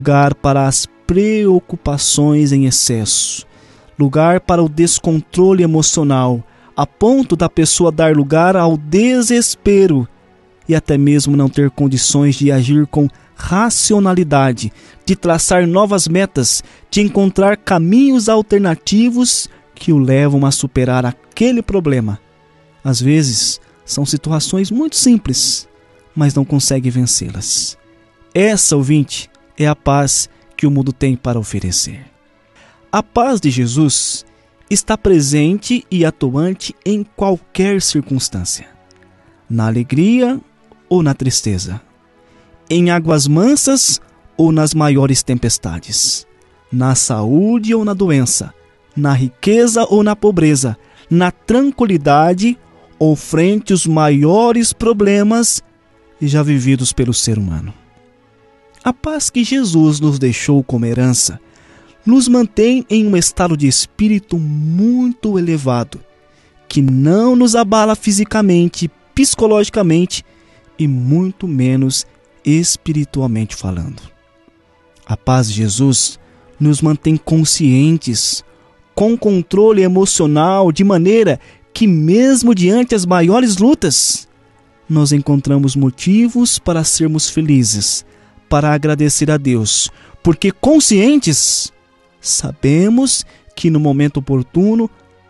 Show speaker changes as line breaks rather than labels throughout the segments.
lugar para as preocupações em excesso, lugar para o descontrole emocional, a ponto da pessoa dar lugar ao desespero e até mesmo não ter condições de agir com racionalidade, de traçar novas metas, de encontrar caminhos alternativos que o levam a superar aquele problema. Às vezes, são situações muito simples, mas não consegue vencê-las. Essa, ouvinte, é a paz que o mundo tem para oferecer. A paz de Jesus está presente e atuante em qualquer circunstância, na alegria ou na tristeza, em águas mansas ou nas maiores tempestades, na saúde ou na doença, na riqueza ou na pobreza, na tranquilidade ou frente aos maiores problemas já vividos pelo ser humano. A paz que Jesus nos deixou como herança nos mantém em um estado de espírito muito elevado, que não nos abala fisicamente, psicologicamente e muito menos espiritualmente falando. A paz de Jesus nos mantém conscientes, com controle emocional, de maneira que mesmo diante das maiores lutas, nós encontramos motivos para sermos felizes, para agradecer a Deus, porque conscientes, sabemos que no momento oportuno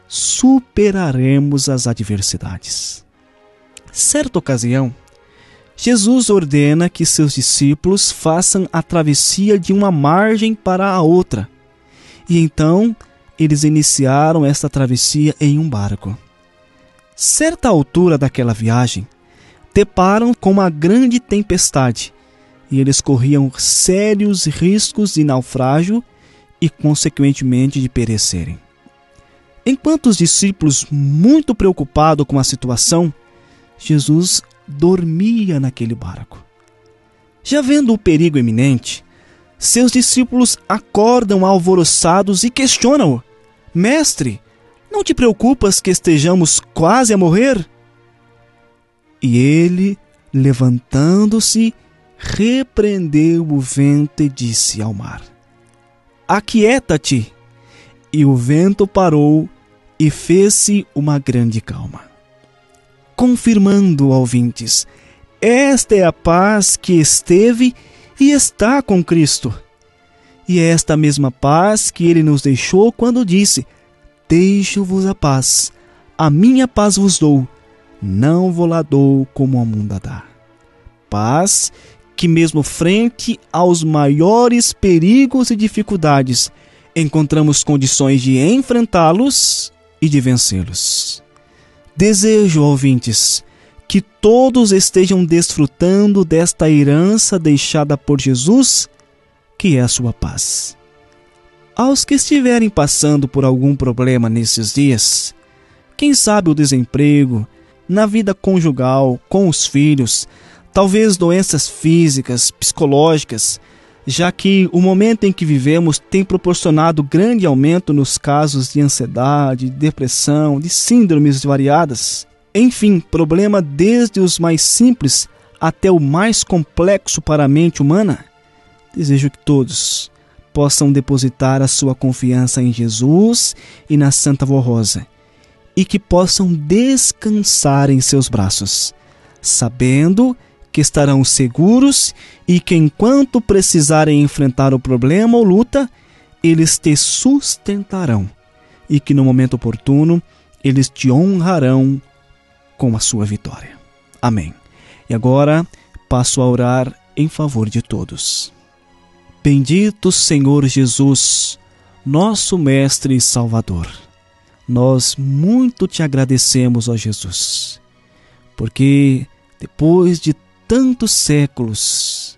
superaremos as adversidades. Certa ocasião, Jesus ordena que seus discípulos façam a travessia de uma margem para a outra. E então, eles iniciaram esta travessia em um barco. Certa altura daquela viagem, deparam com uma grande tempestade, e eles corriam sérios riscos de naufrágio e, consequentemente, de perecerem. Enquanto os discípulos, muito preocupados com a situação, Jesus dormia naquele barco. Já vendo o perigo iminente, seus discípulos acordam alvoroçados e questionam-o: Mestre, não te preocupas que estejamos quase a morrer? E ele, levantando-se, repreendeu o vento e disse ao mar: Aquieta-te. E o vento parou e fez-se uma grande calma. Confirmando, ouvintes, esta é a paz que esteve e está com Cristo. E é esta mesma paz que Ele nos deixou quando disse: Deixo-vos a paz, a minha paz vos dou, não vou lá dou como o mundo a dá. Paz que mesmo frente aos maiores perigos e dificuldades, encontramos condições de enfrentá-los e de vencê-los. Desejo, ouvintes, que todos estejam desfrutando desta herança deixada por Jesus, que é a sua paz. Aos que estiverem passando por algum problema nesses dias, quem sabe o desemprego, na vida conjugal, com os filhos, talvez doenças físicas, psicológicas, já que o momento em que vivemos tem proporcionado grande aumento nos casos de ansiedade, de depressão, de síndromes variadas. Enfim, problema desde os mais simples até o mais complexo para a mente humana. Desejo que todos possam depositar a sua confiança em Jesus e na Santa Vó Rosa, e que possam descansar em seus braços, sabendo que estarão seguros e que enquanto precisarem enfrentar o problema ou luta, eles te sustentarão e que no momento oportuno eles te honrarão com a sua vitória. Amém. E agora passo a orar em favor de todos. Bendito Senhor Jesus, nosso Mestre e Salvador, nós muito te agradecemos, ó Jesus, porque depois de tantos séculos,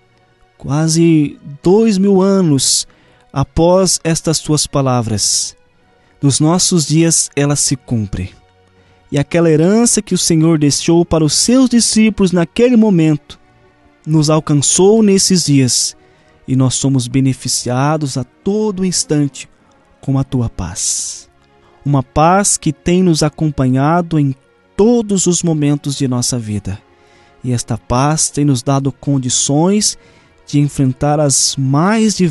quase 2000 anos após estas tuas palavras, nos nossos dias ela se cumpre. E aquela herança que o Senhor deixou para os seus discípulos naquele momento, nos alcançou nesses dias, e nós somos beneficiados a todo instante com a tua paz. Uma paz que tem nos acompanhado em todos os momentos de nossa vida. E esta paz tem nos dado condições de enfrentar as mais